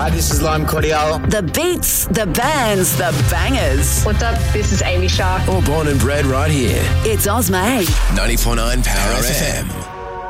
Hi, this is Lime Cordial. The beats, the bands, the bangers. What's up? This is Amy Shark. All born and bred right here. It's Ozmay. 94.9 Power FM.